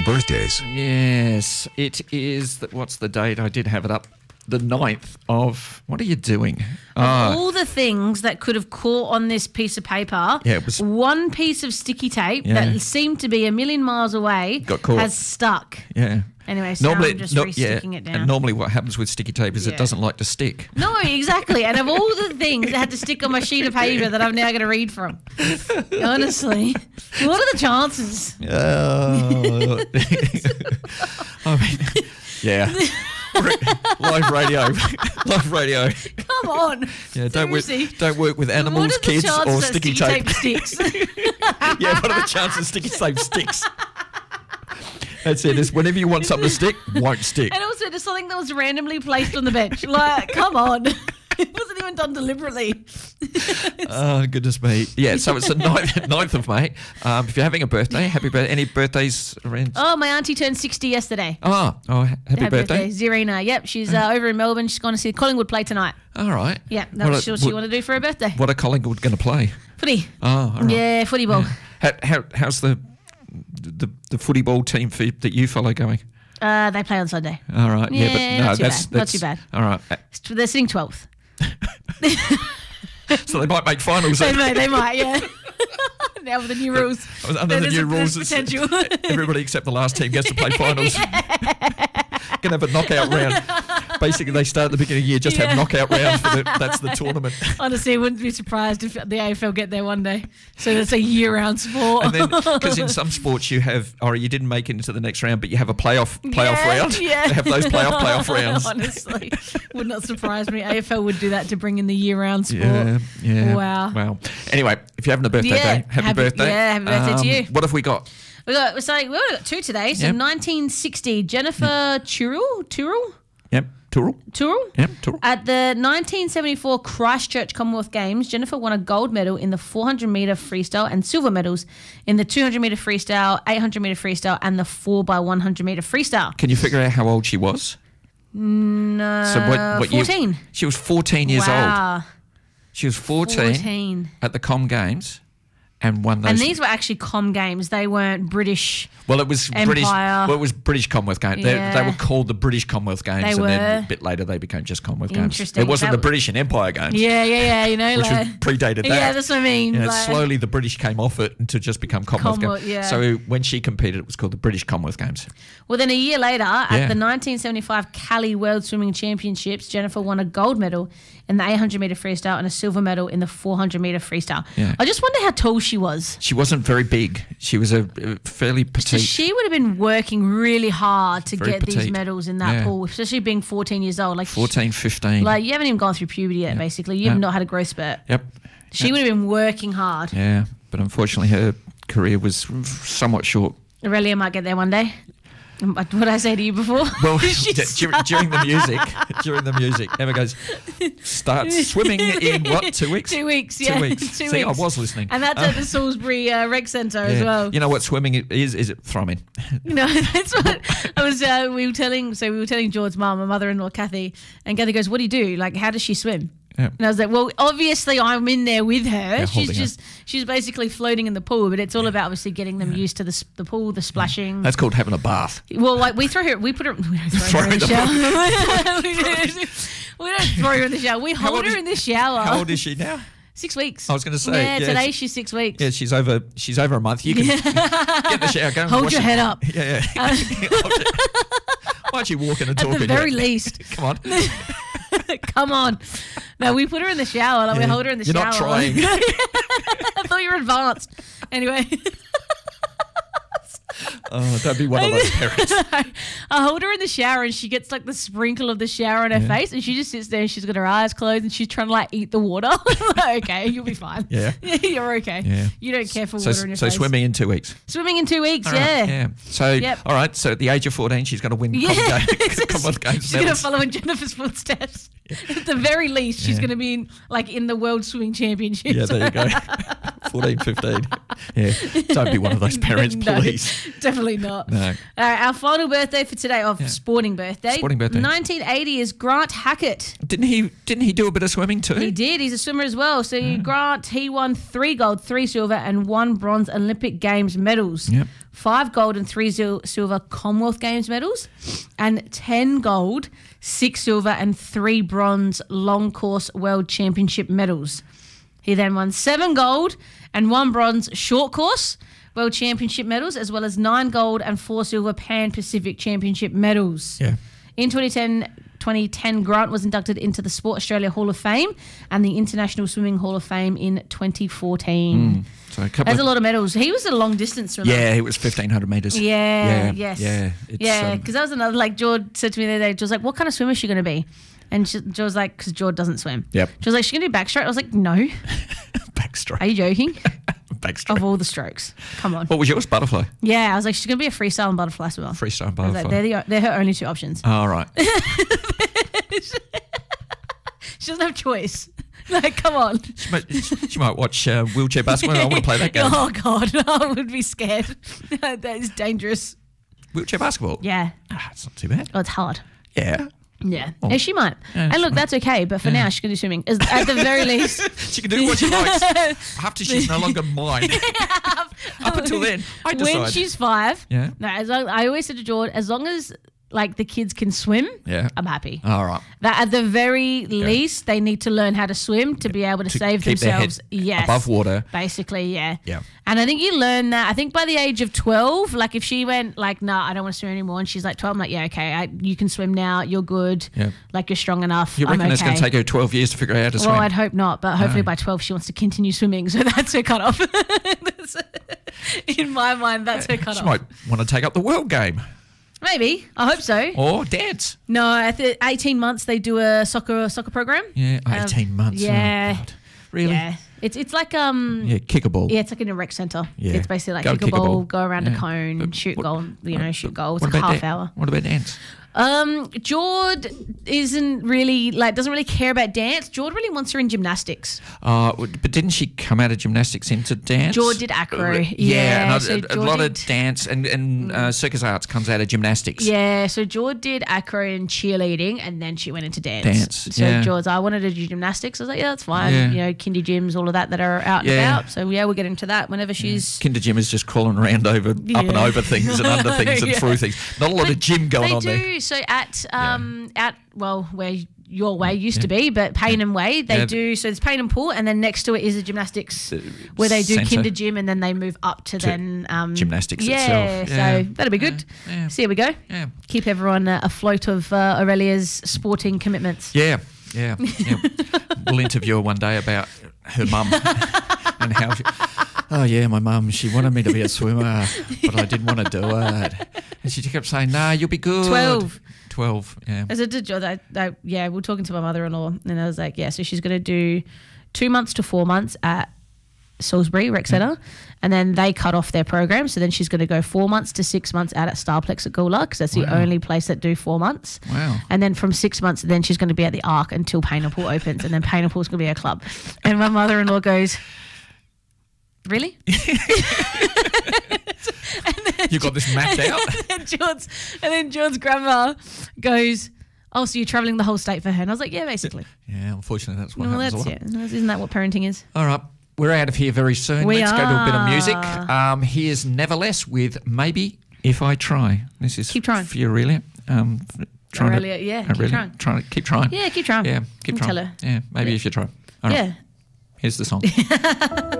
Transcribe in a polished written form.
Happy birthdays. Yes, it is. What's the date? I did have it up. The 9th of... What are you doing? All the things that could have caught on this piece of paper, it was one piece of sticky tape that seemed to be a million miles away got caught. has stuck. Yeah. Anyway, so I'm just re-sticking it down. And normally what happens with sticky tape is it doesn't like to stick. No, exactly. And of all the things that had to stick on my sheet of paper that I'm now going to read from, honestly, what are the chances? I mean, yeah. Live radio. Come on. Yeah, don't work with animals, kids, or sticky tape. Sticks? Yeah, what are the chances sticky tape sticks? That's it. It's whenever you want something to stick, won't stick. And also just something that was randomly placed on the bench. Like, come on. It wasn't even done deliberately. Oh, goodness me. Yeah, so it's the 9th of May. If you're having a birthday, happy birthday. Any birthdays around? Oh, my auntie turned 60 yesterday. Oh, happy birthday. Zirina. Yep, she's over in Melbourne. She's going to see Collingwood play tonight. All right. Yeah, that's what she wanted to do for her birthday. What are Collingwood going to play? Footy. Oh, all right. Yeah, footy ball. How's the footy ball team that you follow going? They play on Sunday. All right. Yeah, but no, that's not too bad. All right. They're sitting 12th. So they might make finals. They might, yeah. Now with the new rules. Under the new rules, potential. Everybody except the last team gets to play finals. Going to have a knockout round. Basically, they start at the beginning of the year, just have knockout rounds. That's the tournament. Honestly, I wouldn't be surprised if the AFL get there one day. So it's a year-round sport. And then, because in some sports you didn't make it into the next round, but you have a playoff round. Yeah. They have those playoff rounds. Honestly, would not surprise me. AFL would do that to bring in the year-round sport. Yeah. Wow. Anyway, if you're having a birthday day, happy birthday. Yeah, happy birthday to you. What have we got? We only got two today. So 1960, Jennifer Tyrrell. Yep. Tyrrell? Yep, Tyrrell. At the 1974 Christchurch Commonwealth Games, Jennifer won a gold medal in the 400-metre freestyle and silver medals in the 200-metre freestyle, 800-metre freestyle, and the 4x100-metre freestyle. Can you figure out how old she was? No. So what 14. Year? She was 14 years old. She was 14 at the Com Games. And won those. And these were actually Com Games. They weren't British. Well, it was Empire. British. Well, it was British Commonwealth Games. Yeah. They were called the British Commonwealth Games, and then a bit later they became just Commonwealth Games. Interesting. It wasn't the British and Empire Games. Yeah. You know, which predated that. Yeah, that's what I mean. Slowly the British came off it to just become Commonwealth Games. Yeah. So when she competed, it was called the British Commonwealth Games. Well, then a year later, at the 1975 Cali World Swimming Championships, Jennifer won a gold medal in the 800-metre freestyle and a silver medal in the 400-metre freestyle. Yeah. I just wonder how tall she was. She wasn't very big. She was a fairly petite. So she would have been working really hard to Very get petite. these medals in that pool, especially being 14 years old. 14, 15. Like, you haven't even gone through puberty yet, basically. You have not had a growth spurt. Yep. She would have been working hard. Yeah, but unfortunately her career was somewhat short. Aurelia might get there one day. What did I say to you before? Well, during the music, Emma goes, start swimming in what, 2 weeks? 2 weeks, yeah. 2 weeks. See, I was listening. And that's at the Salisbury Rec Centre as well. You know what swimming is? Is it thrumming? No, that's what I was. We were telling George's mum, my mother-in-law Kathy, and Kathy goes, "What do you do? Like, how does she swim?" Yeah. And I was like, well, obviously I'm in there with her. Yeah, She's basically floating in the pool, but it's all about obviously getting them used to the pool, the splashing. That's called having a bath. Well, like we put her in the shower. We don't throw her in the shower. We hold her in the shower. How old is she now? 6 weeks. I was going to say. Yeah, today she's 6 weeks. Yeah, she's over a month. You can get in the shower, go and hold wash your head up. Yeah. Why don't you walk in and talk? At the very least. Come on. Come on. No, we put her in the shower. Like we hold her in the shower. You're not trying. I thought you were advanced. Anyway. Oh, don't be one of those parents. I hold her in the shower and she gets like the sprinkle of the shower on her face and she just sits there and she's got her eyes closed and she's trying to like eat the water. I'm like, okay, you'll be fine. Yeah. You're okay. Yeah. You don't care for water in your face. So swimming in 2 weeks. Swimming in 2 weeks, All right, yeah. So, all right, so at the age of 14, she's going to win Commonwealth Games She's going to follow in Jennifer's footsteps. Yeah. At the very least, she's going to be in the World Swimming Championships. Yeah, there you go. 14, 15. Yeah. Don't be one of those parents, No, please. definitely not. No. All right, our final birthday for today, sporting birthday. Sporting birthday. 1980 is Grant Hackett. Didn't he do a bit of swimming too? He did. He's a swimmer as well. So Grant, he won 3 gold, 3 silver, and 1 bronze Olympic Games medals. Yep. 5 gold and 3 silver Commonwealth Games medals, and 10 gold, 6 silver, and 3 bronze long course World Championship medals. He then won 7 gold and 1 bronze short course World Championship medals, as well as 9 gold and 4 silver Pan-Pacific Championship medals. Yeah. In 2010, Grant was inducted into the Sport Australia Hall of Fame and the International Swimming Hall of Fame in 2014. So There's a lot of medals. He was a long distance swimmer. Yeah, it was 1,500 metres. Yes. Yeah. Because that was another, like, George said to me the other day, George was like, what kind of swimmer is she going to be? And George was like, because George doesn't swim. Yep. She was like, she's going to do backstroke. I was like, no. Backstroke. Are you joking? Backstroke. Of all the strokes. Come on. What was yours? Butterfly? Yeah, I was like, she's going to be a freestyle and butterfly swimmer. Freestyle and I was butterfly. like, they're her only 2 options. All right. She doesn't have choice. Like, come on. She might watch wheelchair basketball. I want to play that game. Oh, God. I would be scared. That is dangerous. Wheelchair basketball? Yeah. It's not too bad. Oh, it's hard. Yeah. Yeah. Oh. Yeah, she might. Yeah, and she look, might. that's okay. But for now, she can do swimming. At the very least. She can do what she likes. After she's no longer mine. Up until then, I decide. When she's 5. Yeah. No, I always said to George, as long as like the kids can swim, Yeah. I'm happy. All right. That at the very least, they need to learn how to swim to be able to save keep their themselves. head above water. Basically, yeah. Yeah. And I think you learn that. I think by the age of 12, like if she went like, nah, I don't want to swim anymore, and she's like 12, I'm like, yeah, okay, you can swim now. You're good. Yeah. Like you're strong enough. You reckon I'm it's going to okay. take her 12 years to figure out how to swim? Well, I'd hope not, but hopefully by 12 she wants to continue swimming, so that's her cutoff. In my mind, that's her cutoff. She might want to take up the world game Maybe. I hope so. or dance. No, at the 18 months they do a soccer program. Yeah, 18 months. Yeah. Oh, God. Really? Yeah. It's like Yeah, kick a ball. yeah, it's like in a rec centre. Yeah. It's basically like Go kick a kick a ball, ball. go around a Yeah. cone, But shoot what- goal. Shoot goal. It's What like about half hour. What about dance? Jord isn't really doesn't really care about dance. Jord really wants her in gymnastics. But didn't she come out of gymnastics into dance? Jord did acro. Yeah, and so a Jord lot of did- dance and circus arts comes out of gymnastics. Yeah, so Jord did acro and cheerleading, and then she went into dance. Dance, So yeah. Jord's, I wanted to do gymnastics. I was like, yeah, that's fine. Yeah. You know, kindy gyms, all of that are out and Yeah. about. So yeah, we'll get into that whenever she's. Kinder gym is just crawling around up and Yeah. over things and under things and Yeah. through things. Not a lot of gym going They on do. there. So at where your way used to be, but Paynham Way, they Yeah. do. So there's Paynham Pool, and then next to it is a gymnastics where they do centre. kinder gym, and then they move up to then gymnastics yeah, itself. Yeah. So that'll be good. Yeah. So here we go. Yeah. Keep everyone afloat of Aurelia's sporting commitments. Yeah. We'll interview her one day about her mum and how she... Oh, yeah, my mum, she wanted me to be a swimmer, but I didn't want to do it. And she kept saying, nah, you'll be good. 12, yeah. As I did, yeah, we were talking to my mother-in-law, and I was like, yeah, so she's going to do 2 months to 4 months at Salisbury Rec Centre, and then they cut off their program. So then she's going to go 4 months to 6 months out at Starplex at Goola, because that's the only place that do 4 months. Wow. And then from 6 months, then she's going to be at the Arc until Paynham Pool opens, and then Paynham Pool's going to be a club. And my mother-in-law goes, really? You got this mapped out? And then George's grandma goes, oh, so you're travelling the whole state for her? And I was like, yeah, basically. Yeah, unfortunately, that's what Well, happens that's a lot. it. Isn't that what parenting is? All right, we're out of here very soon. We Let's go to a bit of are. music. Here's Nevertheless with Maybe If I Try. This is Keep trying. for Aurelia. Aurelia, yeah, keep trying. Keep trying. Yeah, keep trying. Yeah, keep You trying. tell her. Yeah, maybe if you try. All right, Yeah. here's the song.